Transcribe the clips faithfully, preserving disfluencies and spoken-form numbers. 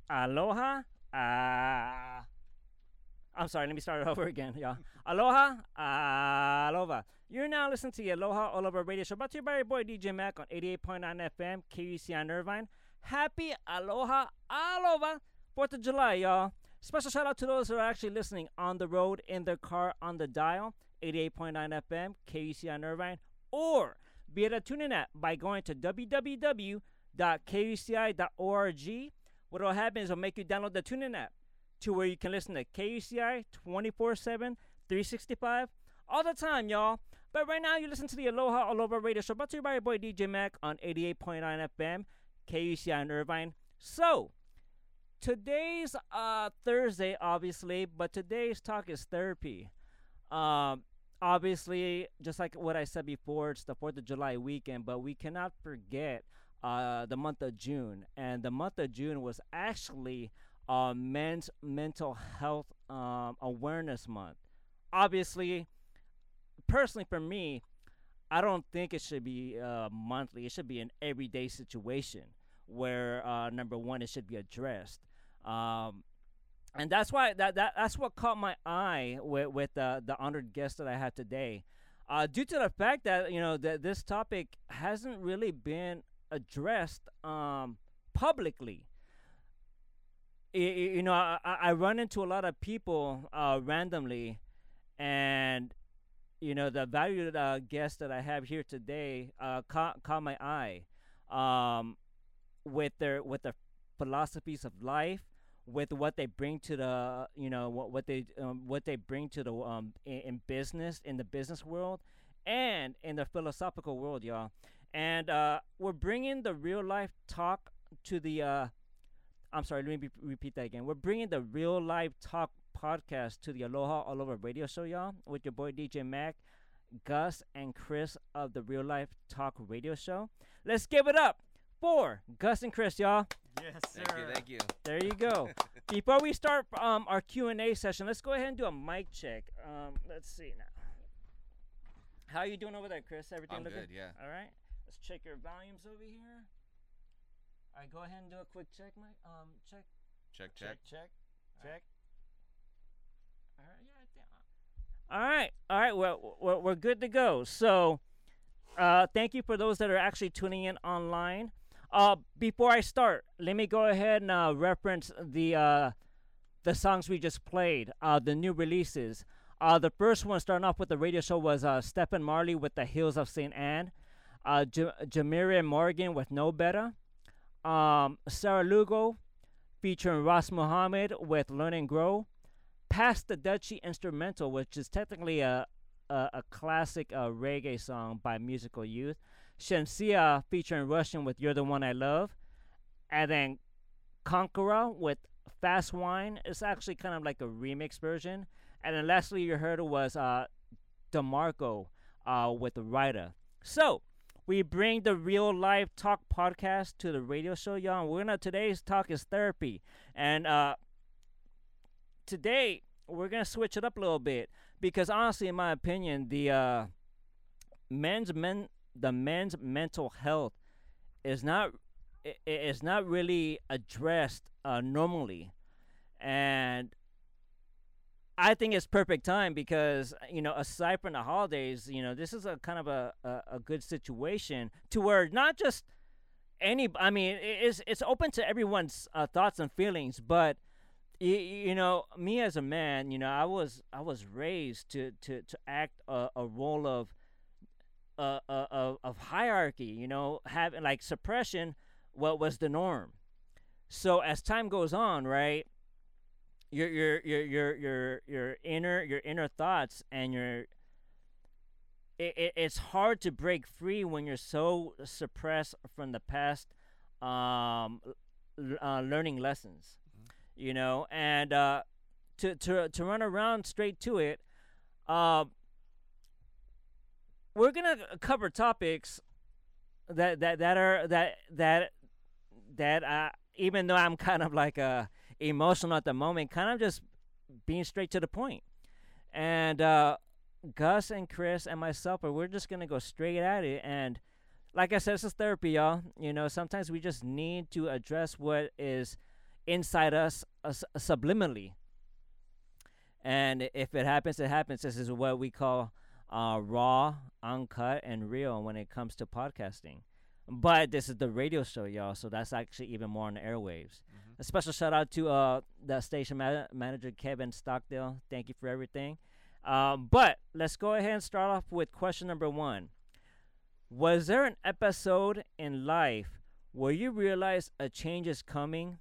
Aloha. Uh, I'm sorry, let me start it over again, y'all. Aloha. Aloha. You're now listening to the Aloha All Over Radio Show, brought to you by your boy D J Mac on eighty-eight point nine F M, K U C on Irvine. Happy Aloha Aloha fourth of July, y'all. Special shout out to those who are actually listening on the road, in their car, on the dial, eighty-eight point nine F M, K U C on Irvine, or via the TuneIn app by going to w w w dot k u c i dot org. What will happen is it'll make you download the TuneIn app to where you can listen to K U C I twenty-four seven, three sixty-five, all the time, y'all. But right now, you listen to the Aloha All Over Radio Show, brought to you by your boy D J Mac on eighty-eight point nine F M, K U C I in Irvine. So, today's uh, Thursday, obviously, but today's talk is therapy. Um, obviously, just like what I said before, it's the fourth of July weekend, but we cannot forget uh, the month of June. And the month of June was actually uh, Men's Mental Health um, Awareness Month. Obviously, personally for me, I don't think it should be uh, monthly. It should be an everyday situation where, uh, number one, it should be addressed. Um, and that's why that, that that's what caught my eye with with uh, the honored guest that I had today, uh, due to the fact that you know that this topic hasn't really been addressed um, publicly. I, you know, I, I run into a lot of people uh, randomly, and you know the valued uh, guest that I have here today uh, caught caught my eye, um, with their with their philosophies of life, with what they bring to the you know what what they um, what they bring to the um in, in business in the business world, and in the philosophical world, y'all. And uh, we're bringing the real life talk to the. Uh, I'm sorry, let me be- repeat that again. We're bringing the real life talk podcast to the Aloha All Over Radio Show, y'all, with your boy D J Mac, Gus, and Chris of the Real Life Talk Radio Show. Let's give it up for Gus and Chris, y'all. Yes, sir. Thank you, thank you. There you go. Before we start um, our Q and A session, let's go ahead and do a mic check. Um, let's see now. How you doing over there, Chris? Everything I'm looking good, yeah. All right. Let's check your volumes over here. All right, go ahead and do a quick check, Mike. Um, check, Check, check. check, check. All right, yeah, I think. All right, all right. Well, we're, we're good to go. So, uh, thank you for those that are actually tuning in online. Uh, before I start, let me go ahead and uh, reference the uh, the songs we just played, uh, the new releases. Uh, the first one starting off with the radio show was uh, Stephen Marley with The Hills of Saint Anne, uh, J- Jamiria Morgan with No Better, um, Sarah Lugo featuring Ross Muhammad with Learn and Grow, Past the Dutchie Instrumental, which is technically a a, a classic uh, reggae song by Musical Youth, Shensia featuring Russian with You're the One I Love, and then Conqueror with Fast Wine. It's actually kind of like a remix version. And then lastly, you heard was uh, DeMarco uh, with Ryder. So, we bring the Real Life Talk podcast to the radio show, y'all. And we're gonna today's talk is therapy. And uh, today, we're going to switch it up a little bit. Because honestly, in my opinion, the uh, men's men the men's mental health is not i- i- is not really addressed uh, normally, and I think it's perfect time because you know aside from the holidays, you know this is a kind of a, a, a good situation to where not just any I mean i- it's it's open to everyone's uh, thoughts and feelings, but you, you know me as a man, you know I was I was raised to to to act a, a role of uh, uh, of, of hierarchy, you know, having like suppression, what was the norm. So as time goes on, right, your your your your your your inner your inner thoughts and your it, it, it's hard to break free when you're so suppressed from the past um l- uh, learning lessons, you know, and uh to to to run around straight to it, um we're gonna cover topics that that that are that that that uh, even though I'm kind of like uh emotional at the moment, kind of just being straight to the point. And uh, Gus and Chris and myself, are we're just gonna go straight at it. And like I said, this is therapy, y'all. You know, sometimes we just need to address what is inside us uh, s- subliminally. And if it happens, it happens. This is what we call uh, raw, uncut, and real when it comes to podcasting. But this is the radio show, y'all, so that's actually even more on the airwaves. Mhm. A special shout out to uh, the station ma- manager, Kevin Stockdale. Thank you for everything. Um, but let's go ahead and start off with question number one. Was there an episode in life where you realized a change is coming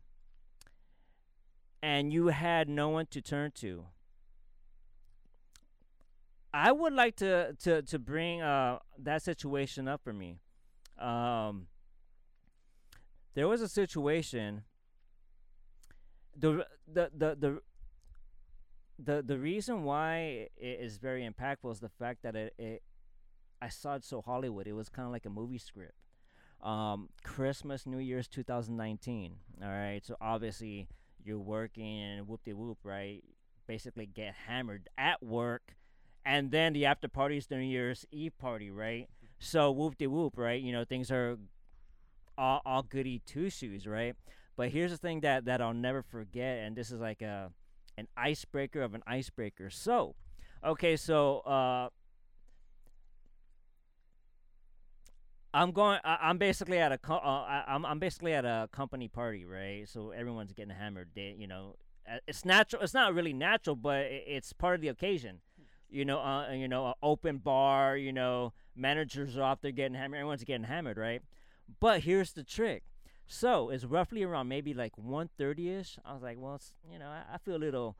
and you had no one to turn to? I would like to to to bring uh that situation up for me. Um, there was a situation. The the the the the, the reason why it is very impactful is the fact that it, it I saw it so Hollywood. It was kind of like a movie script. Um, Christmas, New Year's, two thousand nineteen. All right, so obviously you're working and whoop de whoop, right? Basically get hammered at work, and then the after party is the New Year's Eve party, right? So whoop de whoop, right? You know, things are all, all goody two shoes, right? But here's the thing that that I'll never forget, and this is like a an icebreaker of an icebreaker. So, okay, so uh, I'm going. I, I'm basically at a. Co- uh, I, I'm I'm basically at a company party, right? So everyone's getting hammered. They, you know, uh, it's natural. It's not really natural, but it, it's part of the occasion. You know, uh, you know, an open bar. You know, managers are out there getting hammered. Everyone's getting hammered, right? But here's the trick. So it's roughly around maybe like one thirty ish. I was like, well, it's, you know, I, I feel a little.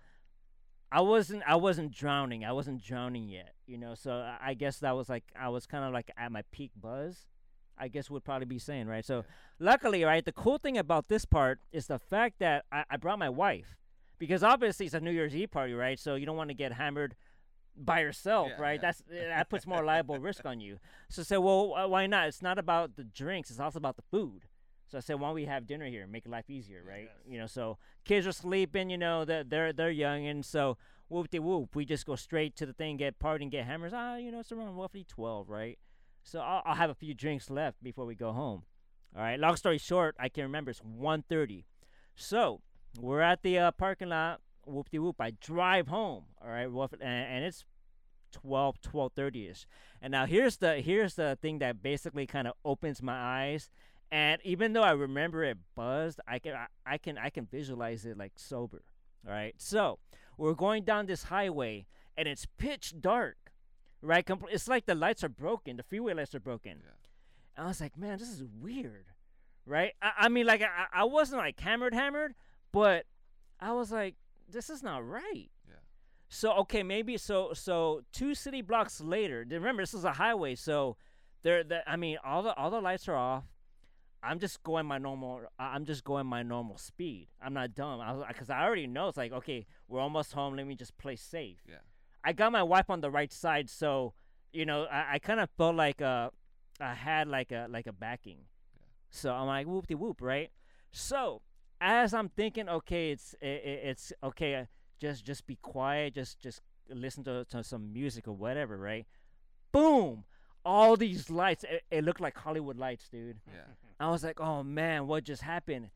I wasn't. I wasn't drowning. I wasn't drowning yet. You know, so I, I guess that was like I was kind of like at my peak buzz. I guess would probably be saying, right? So, luckily, right, the cool thing about this part is the fact that I, I brought my wife, because obviously it's a New Year's Eve party, right? So you don't want to get hammered by yourself, Yeah, right? yeah. That's that puts more liable risk on you. So I said, well, wh- why not? It's not about the drinks; it's also about the food. So I said, why don't we have dinner here, make life easier, right? Yes. You know, so kids are sleeping, you know, they're they're, they're young, and so whoop de whoop, we just go straight to the thing, get party, and get hammers. Ah, you know, it's around roughly twelve, right? So I'll, I'll have a few drinks left before we go home. All right. Long story short, I can remember it's one thirty. So we're at the uh, parking lot. Whoop de whoop. I drive home. All right. Rough- And, and it's twelve, twelve thirty ish. And now here's the here's the thing that basically kind of opens my eyes. And even though I remember it buzzed, I can I, I can I can visualize it like sober. All right. So we're going down this highway, and it's pitch dark. Right, Compl- it's like the lights are broken. The freeway lights are broken. Yeah. And I was like, man, this is weird, right? I, I mean, like, I, I wasn't like hammered, hammered, but I was like, this is not right. Yeah. So okay, maybe so. So two city blocks later, remember this is a highway, so there. The, I mean, all the all the lights are off. I'm just going my normal. I- I'm just going my normal speed. I'm not dumb. I was because I already know it's like okay, we're almost home. Let me just play safe. Yeah. I got my wife on the right side, so you know I, I kind of felt like uh I had like a like a backing. Yeah. So I'm like whoop de whoop, right? So as I'm thinking, okay, it's it, it's okay, uh, just just be quiet, just just listen to, to some music or whatever, right? Boom! All these lights, it, it looked like Hollywood lights, dude. Yeah. I was like, oh man, what just happened?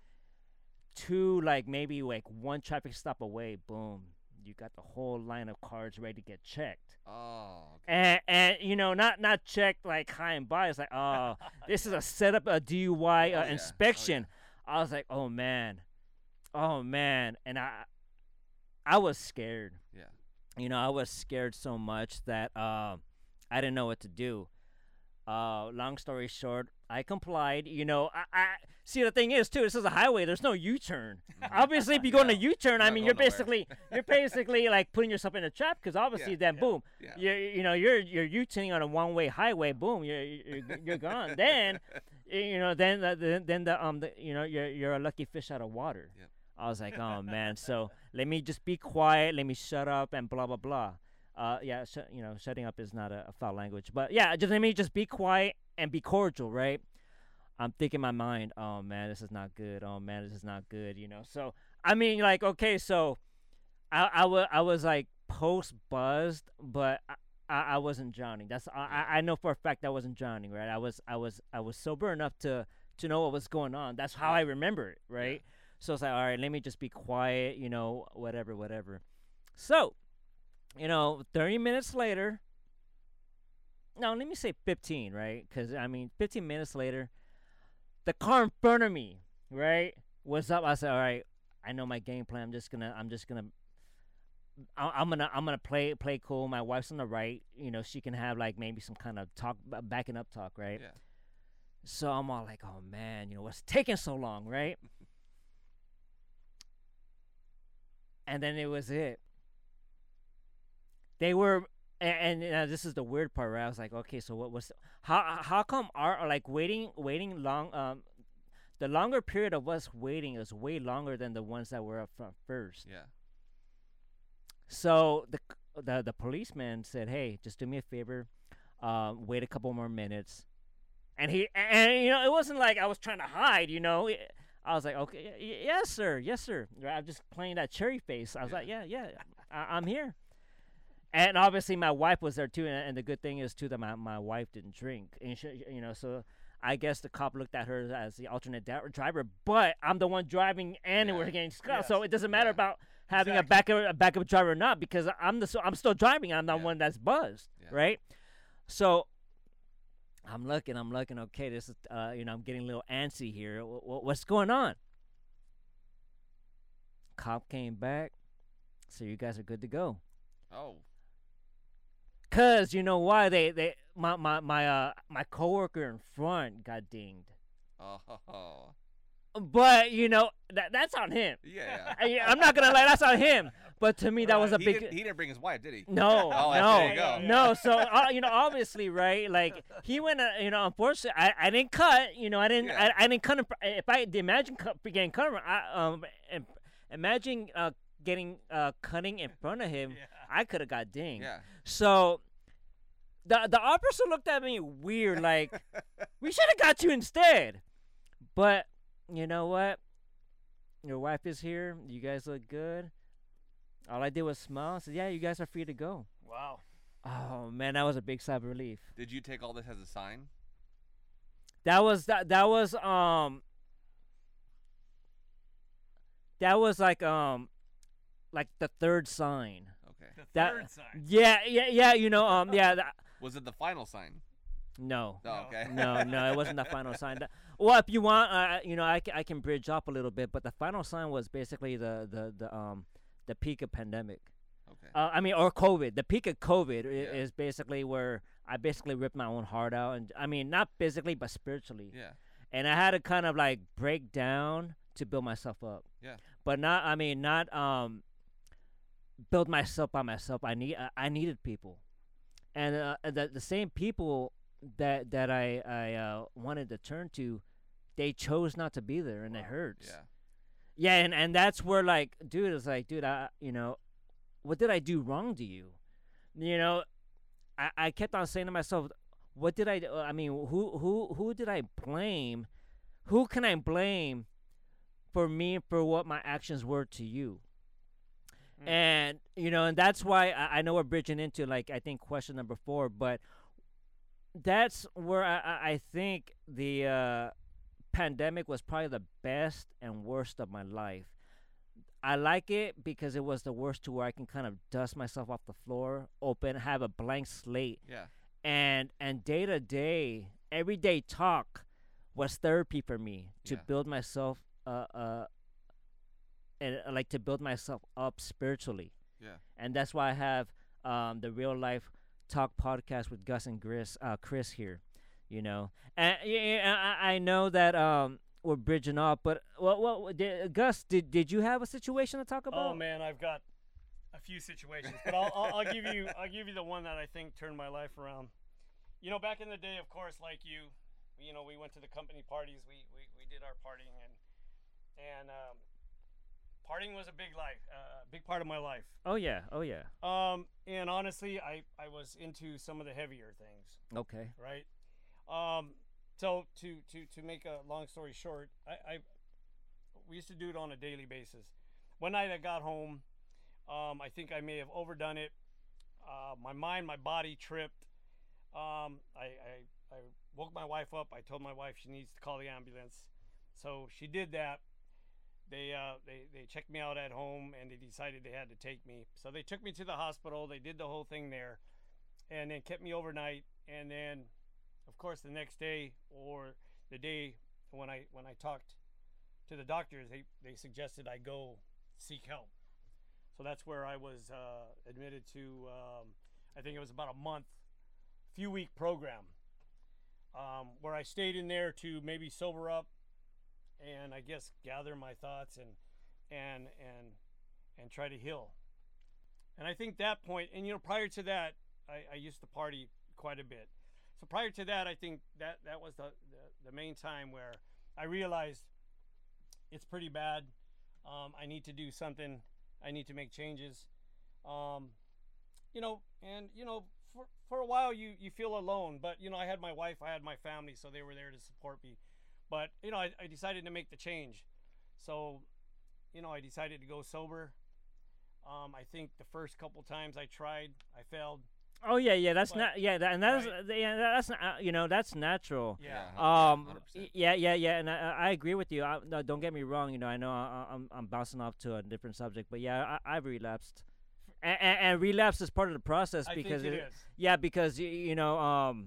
Two like maybe like one traffic stop away, boom. You got the whole line of cars ready to get checked. Oh. Okay. And and you know, not not checked like high and by. It's like, oh, this is a setup, a D U I Oh, yeah. uh, Oh, yeah. inspection. I was like, oh man, oh man, and I I was scared. Yeah. You know, I was scared so much that uh, I didn't know what to do. Uh, long story short, I complied. You know, I, I see the thing is too. This is a highway. There's no U-turn. Obviously, if you go on a Yeah. U-turn, I Not mean, going you're nowhere. basically you're basically like putting yourself in a trap because obviously, Yeah, then yeah, boom, Yeah. you're you know you're you're U-turning on a one-way highway. Boom, you're you're, you're gone. Then you know then the, the, then the um the, you know you're you're a lucky fish out of water. Yep. I was like, oh man. So let me just be quiet. Let me shut up and blah blah blah. Uh, yeah, sh- you know, shutting up is not a, a foul language, but yeah, just let me just be quiet and be cordial, right? I'm thinking in my mind, oh man, this is not good. Oh man, this is not good. You know, so I mean, like, okay, so I I wa- I was like post buzzed, but I, I, I wasn't drowning. That's I, I I know for a fact I wasn't drowning, right? I was I was I was sober enough to to know what was going on. That's how I remember it, right? So it's like, all right, let me just be quiet, you know, whatever, whatever. So, you know, thirty minutes later, no, let me say fifteen, right? Because, I mean, fifteen minutes later, the car in front of me, right, was up. I said, all right, I know my game plan. I'm just gonna, I'm just gonna, I- I'm gonna, I'm gonna play, play cool. My wife's on the right. You know, she can have like maybe some kind of talk, backing up talk, right? Yeah. So I'm all like, oh man, you know, what's taking so long, right? And then it was it. They were, and, and uh, this is the weird part, right? I was like, okay, so what was, how how come our like waiting waiting long um, the longer period of us waiting is way longer than the ones that were up front first. Yeah. So the the the policeman said, hey, just do me a favor, um, wait a couple more minutes, and he and, and you know it wasn't like I was trying to hide, you know. I was like, okay, y- y- yes, sir, yes, sir. I'm just playing that cherry face. I was Yeah. like, yeah, yeah, I- I'm here. And obviously, my wife was there too. And, and the good thing is too that my, my wife didn't drink, and she, you know, so I guess the cop looked at her as the alternate da- driver. But I'm the one driving, and Yeah. we're getting scuffed, Yes. so it doesn't matter Yeah. about having Exactly. a backup a backup driver or not because I'm the so I'm still driving. I'm the Yeah. one that's buzzed, Yeah. right? So I'm looking, I'm looking. Okay, this is uh, you know, I'm getting a little antsy here. W- w- what's going on? Cop came back, so you guys are good to go. Oh. Cause you know why they they my my my uh my coworker in front got dinged, Oh. but you know that that's on him. Yeah. I, I'm not gonna lie, that's on him. But to me, that was a he big Didn't, he didn't bring his wife, did he? no, Oh, no, there you go. no. So uh, you know, obviously, right? Like he went, uh, you know. Unfortunately, I, I didn't cut. You know, I didn't. Yeah. I, I didn't cut. In, fr- if I imagine cut, getting cut, I um, im- imagine uh getting uh cutting in front of him, Yeah. I could have got dinged. Yeah. So the the officer looked at me weird, like we should have got you instead. But you know what? Your wife is here. You guys look good. All I did was smile and said, "Yeah, you guys are free to go." Wow. Oh man, that was a big sigh of relief. Did you take all this as a sign? That was that that was um that was like um like the third sign. Okay. The That- third sign. Yeah, yeah, yeah. You know, um, yeah. That, Was it the final sign? no. Oh, No. okay. No, no, it wasn't the final sign. That- well, if you want, uh, you know, I, ca- I can bridge up a little bit, but the final sign was basically the the, the um the peak of pandemic. Okay. Uh, I mean, or COVID. The peak of COVID i- Yeah. is basically where I basically ripped my own heart out, and I mean, not physically, but spiritually. Yeah. And I had to kind of like break down to build myself up. Yeah. But not, I mean, not um build myself by myself. I need, I, I needed people, and uh, the the same people that that I I uh, wanted to turn to, they chose not to be there, and it hurts. Yeah. Yeah, and, and that's where like, dude, it's like, dude, I you know, what did I do wrong to you? You know, I, I kept on saying to myself, what did I do? I mean, who who who did I blame? Who can I blame for me for what my actions were to you? Mm. And you know, and that's why I, I know we're bridging into like I think question number four, but that's where I, I I think the uh, pandemic was probably the best and worst of my life. I like it because it was the worst to where I can kind of dust myself off the floor, open, have a blank slate, Yeah. and and day to day, everyday talk was therapy for me to Yeah. build myself, uh, uh, and uh, like to build myself up spiritually, Yeah. and that's why I have um the real life talk podcast with Gus and Chris, uh, Chris here, you know, and yeah, I, I know that um we're bridging off, but what what did, Gus did did you have a situation to talk about? Oh man, I've got a few situations, but I'll, I'll, I'll give you I'll give you the one that I think turned my life around. You know, back in the day, of course, like you, you know, we went to the company parties. We we, we did our partying, and and um, partying was a big life, uh, big part of my life. Oh yeah, oh yeah. Um, and honestly, I I was into some of the heavier things, Okay. right? Um, so to to to make a long story short, I, I we used to do it on a daily basis. One night I got home. Um, I think I may have overdone it. Uh, my mind, my body tripped. Um, I, I, I woke my wife up. I told my wife she needs to call the ambulance. So she did that. they uh, they they checked me out at home, and they decided they had to take me. So they took me to the hospital. They did the whole thing there, and then kept me overnight. And then, of course, the next day or the day when I when I talked to the doctors, they they suggested I go seek help. So that's where I was uh, admitted to. Um, I think it was about a month, few week program, um, where I stayed in there to maybe sober up, and I guess gather my thoughts and and and and try to heal. And I think that point, and you know, prior to that, I, I used to party quite a bit. So prior to that, I think that that was the the, the main time where I realized it's pretty bad. Um, I need to do something. I need to make changes. Um, you know, and you know, for for a while you you feel alone, but you know, I had my wife, I had my family, so they were there to support me. But you know, I, I decided to make the change. So, you know, I decided to go sober. Um, I think the first couple times I tried, I failed. Oh yeah, yeah. That's But- not. Yeah, that, and that's right. yeah, that's not, uh, you know, that's natural. Yeah. Um. one hundred percent. y- Yeah, yeah, yeah, and I, I agree with you. I, no, don't get me wrong. You know, I know I, I'm I'm bouncing off to a different subject, but yeah, I, I've relapsed, and, and, and relapse is part of the process I because think it it- is. yeah, because y- you know, um,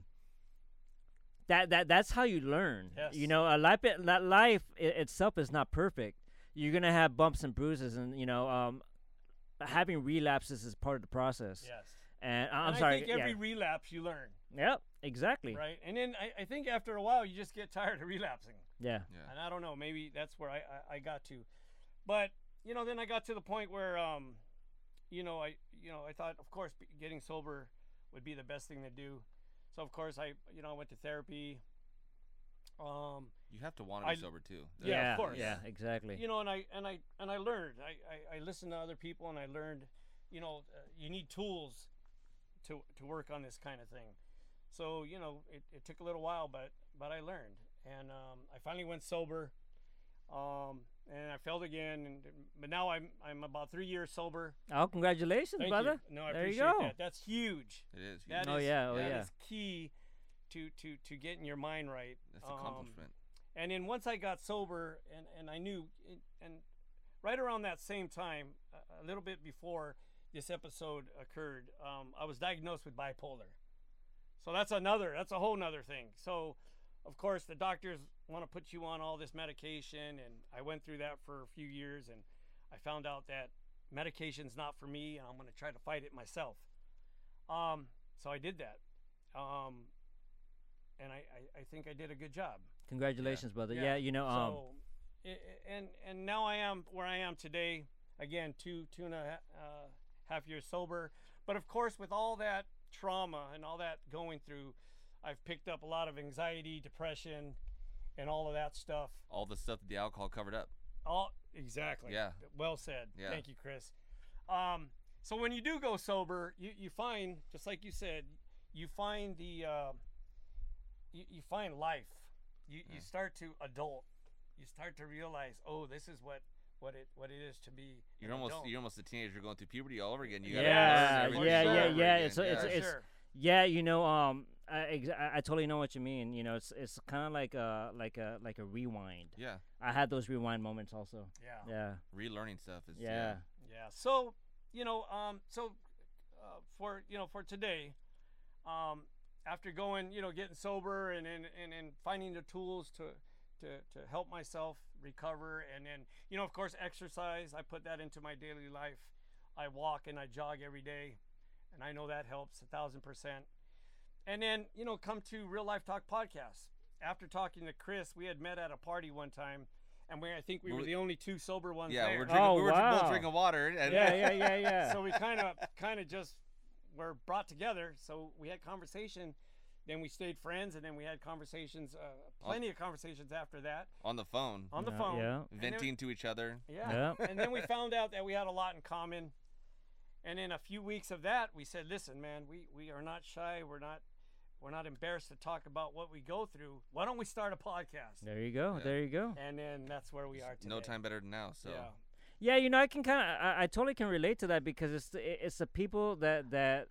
that that that's how you learn. You Yes. know, a life it- that life i- itself is not perfect. You're gonna have bumps and bruises, and you know, um, having relapses is part of the process. Yes. And I- I'm and sorry. I think every yeah. relapse you learn, Yep. Exactly. right? And then I, I think after a while you just get tired of relapsing. Yeah. Yeah. And I don't know, maybe that's where I, I, I got to. But, you know, then I got to the point where, um, you know, I you know, I thought, of course, be- getting sober would be the best thing to do. So, of course, I, you know, I went to therapy. Um, You have to want to be I- sober too. Yeah, of course. Yeah. Exactly. you know, and I and I and I learned. I, I, I listened to other people, and I learned. You know, uh, you need tools to to work on this kind of thing. So you know, it, it took a little while, but but I learned, and um, I finally went sober. Um, and I failed again, and but now I'm I'm about three years sober. Oh, congratulations, Thank brother. you. No, I There you appreciate go. that. That's huge. It is. That Oh, is- yeah, oh, that yeah. is key to to to getting your mind right. That's Um, accomplishment. And then once I got sober, and, and I knew, it, and right around that same time, a, a little bit before this episode occurred, um, I was diagnosed with bipolar. So that's another, that's a whole nother thing. So, of course, the doctors want to put you on all this medication, and I went through that for a few years, and I found out that medication's not for me, and I'm going to try to fight it myself. Um, so I did that. Um, and I, I, I think I did a good job. Congratulations, brother. Yeah. Yeah, You know. Um. So, i- i- and and now I am where I am today. Again, two two and a ha- uh, half years sober. But of course, with all that trauma and all that going through, I've picked up a lot of anxiety, depression, and all of that stuff. All the stuff that the alcohol covered up. All exactly. Yeah. Well said. Yeah. Thank you, Chris. Um, so when you do go sober, you, you find, just like you said, you find the uh, you, you find life. You you Yeah. start to adult. You start to realize, oh, this is what what it what it is to be. You're an almost adult. you're almost a teenager going through puberty all over again. You Yeah, gotta yeah, learn everything yeah, all yeah, over yeah, again. it's- it's- For it's- sure. Yeah. You know. Um. I, ex- I I totally know what you mean. You know, it's it's kind of like a like a like a rewind. Yeah, I had those rewind moments also. yeah. Yeah. relearning stuff is Yeah. Yeah. So, you know, um, so uh, for you know for today, um, after going, you know, getting sober and and, and, and finding the tools to, to to help myself recover, and then you know, of course, exercise. I put that into my daily life. I walk and I jog every day, and I know that helps a thousand percent. And then you know, come to Real Life Talk podcast. After talking to Chris, we had met at a party one time. And we, I think we We were were- the only two sober ones Yeah, there. we were drinking. Oh, we were wow. both drinking water. And Yeah. Yeah. Yeah. Yeah. So we kind of kind of just were brought together. So we had conversation, then we stayed friends, and then we had conversations, uh, plenty of conversations after that on the phone, on the Yeah, phone. Yeah. And then- venting to each other. Yeah. Yeah. And then we found out that we had a lot in common. And in a few weeks of that, we said, "Listen, man, we we are not shy. We're not we're not embarrassed to talk about what we go through. Why don't we start a podcast?" There you go. Yeah. There you go. And then that's where we are today. No time better than now. So Yeah. Yeah, you know, I can kind of, I, I totally can relate to that because it's the, it's the people that that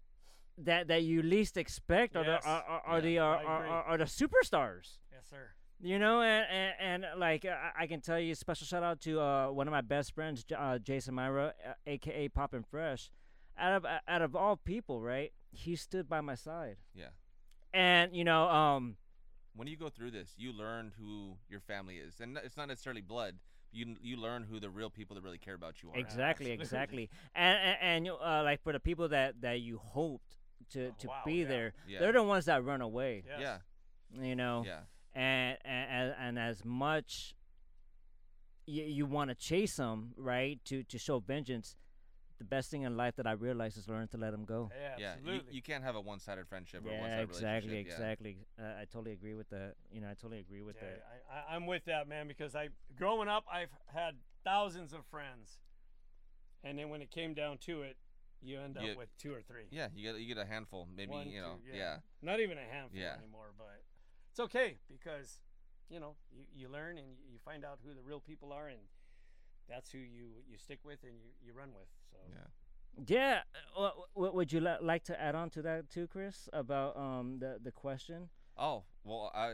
that that you least expect are Yes. the are, are, are Yeah, the are, I are, agree. are, are the superstars. Yes, sir. You know, and, and, and like I, I can tell you, special shout out to uh, one of my best friends, J- uh, Jason Myra, uh, aka Poppin' Fresh. Out of uh, out of all people, right? He stood by my side, Yeah. and you know, um, When you go through this, you learn who your family is, and it's not necessarily blood. You you learn who the real people that really care about you are. exactly, absolutely. exactly, and and, and you, uh, like for the people that, that you hoped to, Oh, to wow, be yeah. there, Yeah. they're the ones that run away. Yes. Yeah. You know, Yeah. and and and as much you, you want to chase them, right, to to show vengeance, the best thing in life that I realized is learn to let them go. Yeah, Yeah. You, absolutely. you can't have a one-sided friendship or a Yeah, one-sided exactly, relationship. exactly. Uh, I totally agree with that. You know, I totally agree with Yeah, that. I, I, I'm with that, man, because I growing up I've had thousands of friends, and then when it came down to it, you end up Yeah. with two or three. Yeah. You get you get a handful, maybe One, you know. two, yeah. Not even a handful Yeah. anymore, but it's okay because you know you, you learn and you, you find out who the real people are, and that's who you you stick with and you, you run with. So Yeah. Yeah. Uh, w- would you li- like to add on to that too, Chris, about um the the question? Oh well, I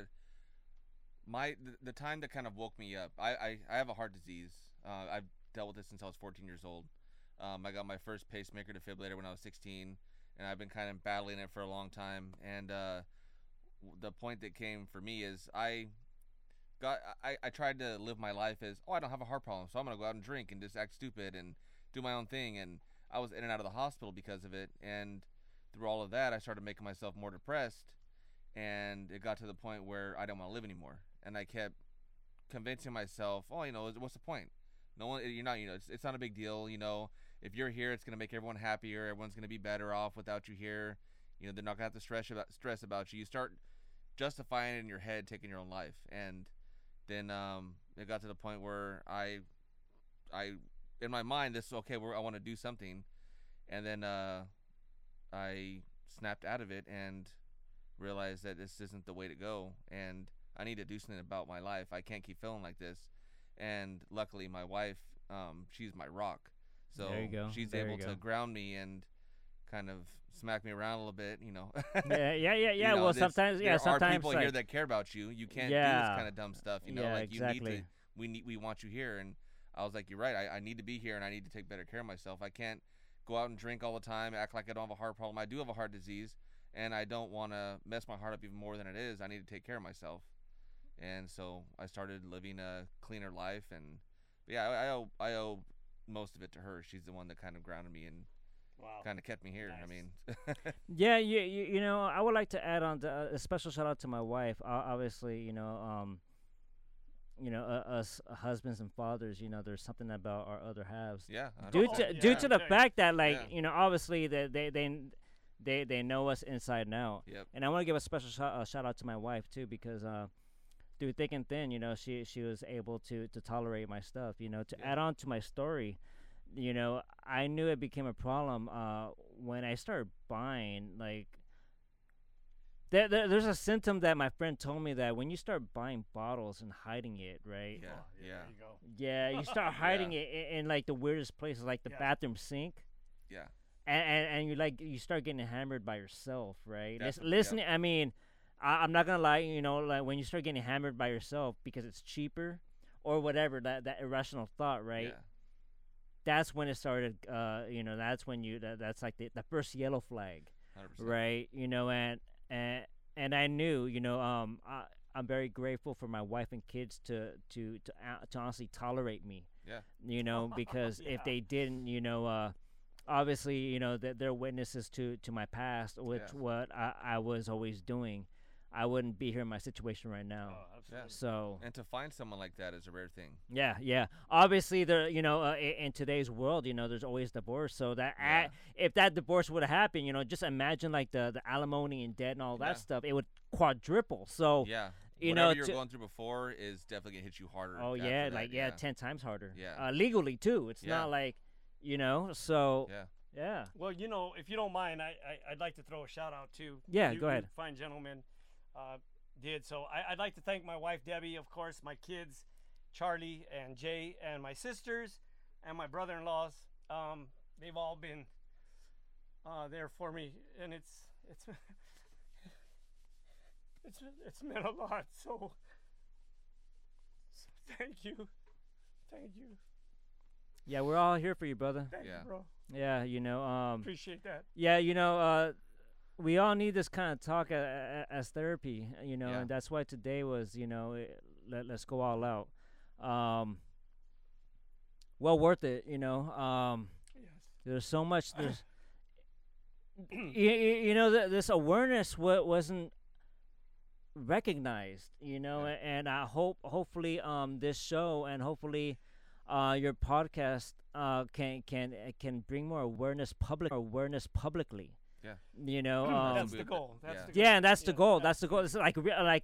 my the, the time that kind of woke me up. I I, I have a heart disease. Uh, I've dealt with it since I was fourteen years old. Um, I got my first pacemaker defibrillator when I was sixteen, and I've been kind of battling it for a long time. And uh, w- the point that came for me is I got I, I tried to live my life as, oh, I don't have a heart problem, so I'm gonna go out and drink and just act stupid and do my own thing. And I was in and out of the hospital because of it. And through all of that, I started making myself more depressed, and it got to the point where I didn't want to live anymore. And I kept convincing myself, oh, you know, what's the point? No one, you're not, you know, it's, it's not a big deal. You know, if you're here, it's gonna make everyone happier. Everyone's gonna be better off without you here. You know, they're not gonna have to stress about stress about you. You start justifying it in your head, taking your own life, and then um, it got to the point where I, I, in my mind, this is okay. Where I want to do something, and then uh, I snapped out of it and realized that this isn't the way to go, and I need to do something about my life. I can't keep feeling like this. And luckily, my wife, um, she's my rock. So There you go. she's There you able go. to ground me and kind of smack me around a little bit, you know. Yeah, yeah, yeah, You yeah. know, well, this- sometimes, yeah, there sometimes are people here like, that care about you. You can't do Yeah. this kind of dumb stuff, you know. Yeah, like you need exactly. to. We need. We want you here, and I was like, you're right. I, I need to be here, and I need to take better care of myself. I can't go out and drink all the time, act like I don't have a heart problem. I do have a heart disease, and I don't want to mess my heart up even more than it is. I need to take care of myself, and so I started living a cleaner life. And but yeah, I, I owe I owe most of it to her. She's the one that kind of grounded me and wow. kind of kept me here. I Nice. mean, Yeah, you, you you know, I would like to add on to, uh, a special shout out to my wife. Uh, obviously, you know, um, you know, uh, us husbands and fathers, you know, there's something about our other halves. yeah. I Due don't- to yeah, due to the yeah. fact that, like, Yeah. you know, obviously they they they they, they know us inside and out. Yep. And I want to give a special shout, uh, shout out to my wife too, because uh, through thick and thin, you know, she she was able to to tolerate my stuff. You know, to Yeah. add on to my story, you know, I knew it became a problem uh, when I started buying. Like, there, there, there's a symptom that my friend told me that when you start buying bottles and hiding it, right? Yeah. Oh, Yeah. There you go. Yeah, you start hiding it in, in like the weirdest places, like the Yeah. bathroom sink. Yeah. And, and and you like you start getting hammered by yourself, right? Lis- Definitely, yep. listening, I mean, I, I'm not gonna lie, you know, like when you start getting hammered by yourself because it's cheaper, or whatever, that that irrational thought, right? Yeah. That's when it started. Uh, you know, that's when you that, that's like the, the first yellow flag, one hundred percent. right? You know, and and and I knew, you know, um, I, I'm very grateful for my wife and kids to to to, uh, to honestly tolerate me. Yeah. You know, because Yeah. if they didn't, you know, uh, obviously, you know, that they're witnesses to to my past, which Yes. what I, I was always doing. I wouldn't be here in my situation right now. Oh, absolutely. So And to find someone like that is a rare thing. yeah, yeah. Obviously, there, you know, uh, i- in today's world, you know, there's always divorce. So that Yeah. a if that divorce would have happened, you know, just imagine like the the alimony and debt and all that Yeah. stuff, it would quadruple. So Yeah. you Whatever know, you were to- going through before is definitely gonna hit you harder. oh after yeah, that, like yeah, ten times harder. Yeah. uh, legally too. It's Yeah. not like, you know, so Yeah. yeah. Well, you know, if you don't mind, I, I I'd like to throw a shout out too. Yeah, you, go you ahead. Fine gentleman, uh, did so. I, I'd like to thank my wife Debbie, of course, my kids, Charlie and Jay, and my sisters, and my brother-in-laws. Um, they've all been uh, there for me, and it's it's it's it's meant a lot. So Thank you. Thank you. Yeah, we're all here for you, brother. Thank Yeah. you, bro. Yeah, you know, um, Appreciate that. yeah, you know, uh, we all need this kind of talk a, a, as therapy, you know, Yeah. and that's why today was, you know, eh, let, let's go all out. Um, well worth it, you know. Um, Yes. there's so much. There's, you, you know, th- this awareness wa- wasn't recognized, you know, Yeah. a- and I hope, hopefully, um, this show and hopefully, uh, your podcast, uh, can can uh, can bring more awareness public awareness publicly. Yeah. You know, um, That's be the a bit- goal. That's yeah. the goal. yeah, and that's the Yeah, goal. That's the goal. absolutely. It's like re- like